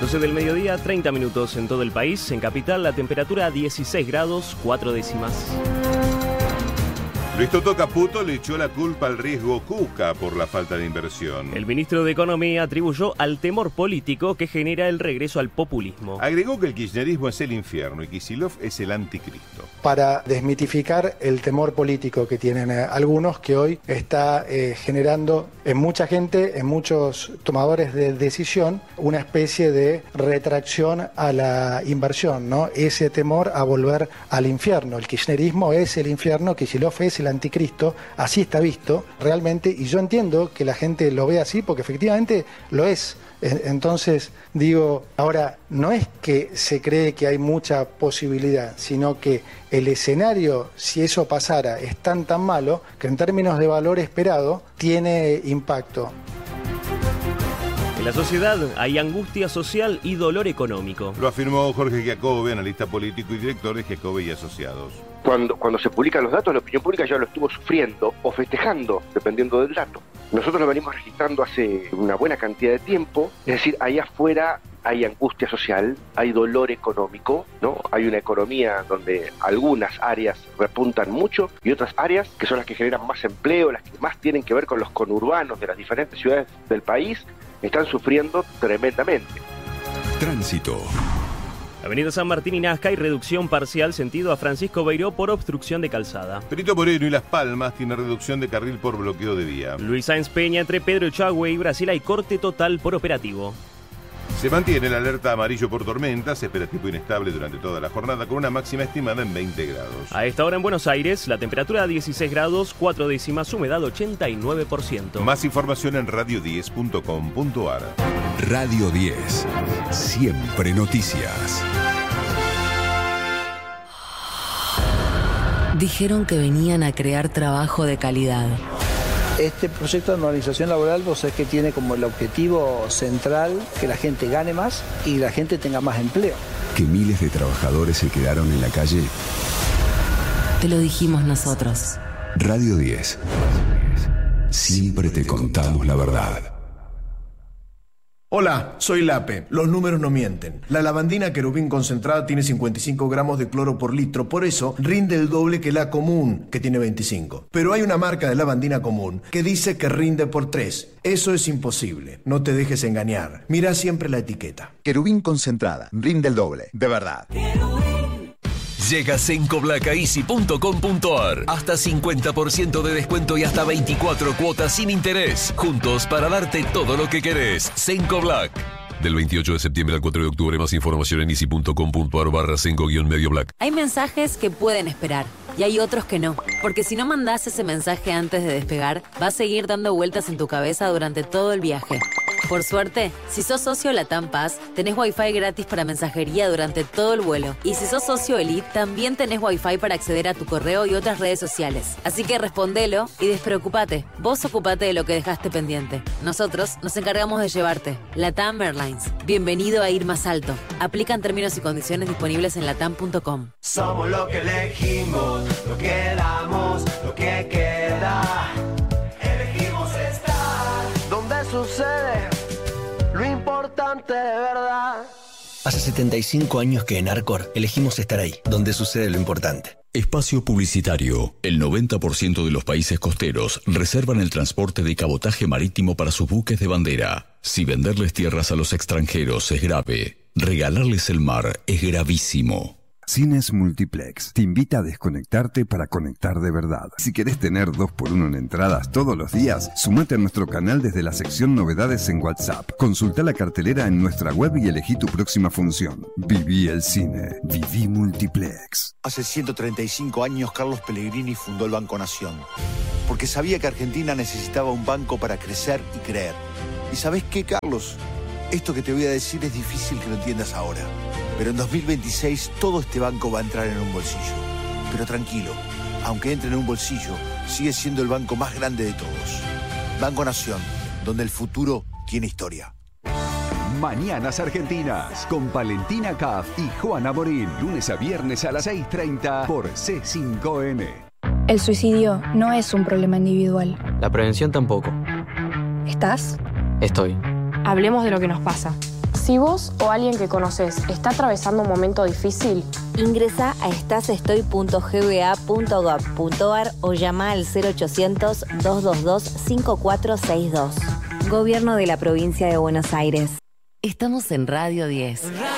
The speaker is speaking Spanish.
12 del mediodía, 30 minutos en todo el país. En Capital, la temperatura 16 grados, 4 décimas. Luis Toto Caputo le echó la culpa al riesgo Cuca por la falta de inversión. El ministro de Economía atribuyó al temor político que genera el regreso al populismo. Agregó que el kirchnerismo es el infierno y Kicillof es el anticristo. Para desmitificar el temor político que tienen algunos, que hoy está generando en mucha gente, en muchos tomadores de decisión, una especie de retracción a la inversión, ¿no? Ese temor a volver al infierno. El kirchnerismo es el infierno, Kicillof es el anticristo, así está visto realmente, y yo entiendo que la gente lo ve así porque efectivamente lo es. Entonces digo, ahora no es que se cree que hay mucha posibilidad, sino que el escenario, si eso pasara, es tan malo que en términos de valor esperado tiene impacto. En la sociedad hay angustia social y dolor económico. Lo afirmó Jorge Giacobbe, analista político y director de Giacobbe y Asociados. Cuando se publican los datos, la opinión pública ya lo estuvo sufriendo o festejando, dependiendo del dato. Nosotros lo venimos registrando hace una buena cantidad de tiempo, es decir, ahí afuera hay angustia social, hay dolor económico, ¿no? Hay una economía donde algunas áreas repuntan mucho y otras áreas, que son las que generan más empleo, las que más tienen que ver con los conurbanos de las diferentes ciudades del país, están sufriendo tremendamente. Tránsito. Avenida San Martín y Nazca hay reducción parcial sentido a Francisco Beiró por obstrucción de calzada. Perito Moreno y Las Palmas tiene reducción de carril por bloqueo de vía. Luis Sáenz Peña entre Pedro Echagüe y Brasil hay corte total por operativo. Se mantiene el alerta amarillo por tormentas, se espera tiempo inestable durante toda la jornada con una máxima estimada en 20 grados. A esta hora en Buenos Aires, la temperatura 16 grados, 4 décimas, humedad 89%. Más información en radio10.com.ar. Radio 10. Siempre noticias. Dijeron que venían a crear trabajo de calidad. Este proyecto de normalización laboral, vos sabés que tiene como el objetivo central que la gente gane más y la gente tenga más empleo. Que miles de trabajadores se quedaron en la calle. Te lo dijimos nosotros. Radio 10. Siempre te contamos la verdad. Hola, soy Lape. Los números no mienten. La lavandina Querubín concentrada tiene 55 gramos de cloro por litro, por eso rinde el doble que la común, que tiene 25. Pero hay una marca de lavandina común que dice que rinde por 3. Eso es imposible. No te dejes engañar. Mira siempre la etiqueta. Querubín concentrada. Rinde el doble. De verdad. Llega sencoblacaeasy.com.ar. Hasta 50% de descuento y hasta 24 cuotas sin interés. Juntos para darte todo lo que querés. Senco Black. Del 28 de septiembre al 4 de octubre. Más información en easy.com.ar/senco-medio black. Hay mensajes que pueden esperar y hay otros que no. Porque si no mandás ese mensaje antes de despegar, va a seguir dando vueltas en tu cabeza durante todo el viaje. Por suerte, si sos socio LATAM Pass, tenés Wi-Fi gratis para mensajería durante todo el vuelo. Y si sos socio Elite, también tenés Wi-Fi para acceder a tu correo y otras redes sociales. Así que respondelo y despreocupate. Vos ocupate de lo que dejaste pendiente. Nosotros nos encargamos de llevarte. LATAM Airlines. Bienvenido a ir más alto. Aplican términos y condiciones disponibles en latam.com. Somos lo que elegimos, lo que damos, lo que queda. Elegimos estar donde sucede lo importante de verdad. Hace 75 años que en Arcor elegimos estar ahí, donde sucede lo importante. Espacio publicitario. El 90% de los países costeros reservan el transporte de cabotaje marítimo para sus buques de bandera. Si venderles tierras a los extranjeros es grave, regalarles el mar es gravísimo. Cines Multiplex te invita a desconectarte para conectar de verdad. Si querés tener 2x1 en entradas todos los días, sumate a nuestro canal desde la sección Novedades en WhatsApp. Consulta la cartelera en nuestra web y elegí tu próxima función. Viví el cine. Viví Multiplex. Hace 135 años Carlos Pellegrini fundó el Banco Nación, porque sabía que Argentina necesitaba un banco para crecer y creer. ¿Y sabés qué, Carlos? Esto que te voy a decir es difícil que lo entiendas ahora. Pero en 2026 todo este banco va a entrar en un bolsillo. Pero tranquilo, aunque entre en un bolsillo, sigue siendo el banco más grande de todos. Banco Nación, donde el futuro tiene historia. Mañanas Argentinas, con Valentina Caff y Juana Morín. Lunes a viernes a las 6:30 por C5N. El suicidio no es un problema individual. La prevención tampoco. ¿Estás? Estoy. Hablemos de lo que nos pasa. Si vos o alguien que conoces está atravesando un momento difícil, ingresa a estasestoy.gba.gov.ar o llama al 0800-222-5462. Gobierno de la Provincia de Buenos Aires. Estamos en Radio 10.